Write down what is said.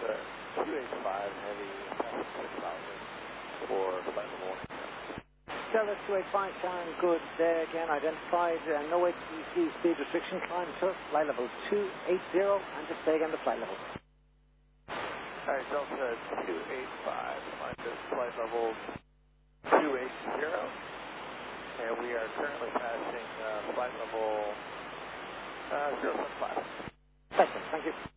285 heavy, 6,000 for flight level 1. Delta 285, sound good. Again, identified. No ATC speed restriction. Climb to flight level 280, and just say again the flight level. Alright, Delta 285, climb to flight level 280, and we are currently passing flight level 075. Excellent, thank you.